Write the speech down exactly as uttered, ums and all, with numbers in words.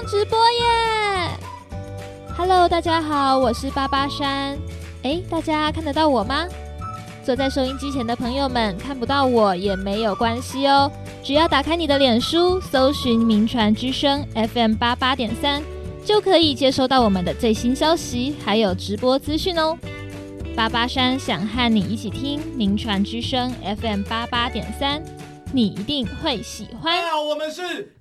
直播耶 ！Hello， 大家好，我是巴巴山。哎，大家看得到我吗？坐在收音机前的朋友们看不到我也没有关系哦，只要打开你的脸书，搜寻民传之声 F M 八八点三，就可以接收到我们的最新消息，还有直播资讯哦。巴巴山想和你一起听民传之声 F M 八八点三，你一定会喜欢。 大家好，我们是